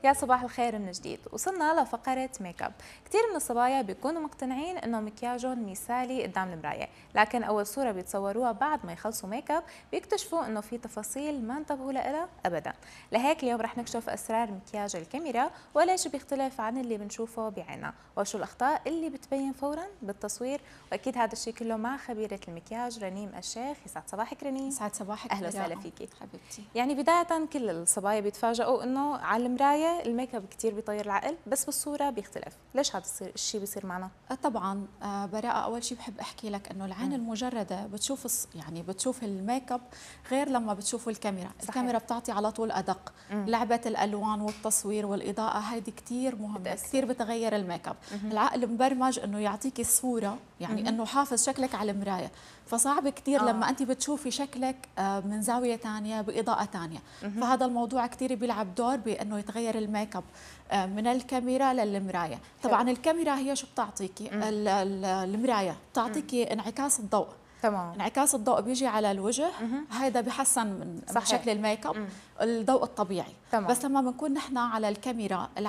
يا صباح الخير من جديد. وصلنا لفقرة ميك اب. كثير من الصبايا بيكونوا مقتنعين انه مكياجهم مثالي قدام المراية، لكن اول صورة بيتصوروها بعد ما يخلصوا ميك اب بيكتشفوا انه في تفاصيل ما انتبهوا لها ابدا. لهيك اليوم رح نكشف اسرار مكياج الكاميرا وليش بيختلف عن اللي بنشوفه بعيننا، وشو الاخطاء اللي بتبين فورا بالتصوير، واكيد هذا الشيء كله مع خبيرة المكياج رنيم الشيخ. يسعد صباحك رنيم. يسعد صباحك. اهلا وسهلا فيكي حبيبتي. يعني بداية كل الصبايا بيتفاجئوا انه على المراية الميك اب كثير بيطير العقل، بس بالصورة بيختلف. ليش هذا الشيء بيصير معنا؟ طبعا براءة، اول شيء بحب احكي لك انه العين المجردة بتشوف بتشوف الميك اب غير لما بتشوفوا الكاميرا. صحيح. الكاميرا بتعطي على طول ادق. لعبة الالوان والتصوير والاضاءة هيدي كثير مهمة، كثير بتغير الميك اب. العقل مبرمج انه يعطيكي الصورة، يعني انه حافظ شكلك على المراية، فصعب كثير لما انت بتشوفي شكلك من زاوية ثانية باضاءة ثانية. فهذا الموضوع كثير بيلعب دور بانه يتغير الميك اب من الكاميرا للمرايه. طبعا الكاميرا هي شو بتعطيكي؟ المرايه بتعطيكي انعكاس الضوء. تمام. انعكاس الضوء بيجي على الوجه، هذا بحسن من شكل الميك اب، الضوء الطبيعي. تمام. بس لما بنكون نحن على الكاميرا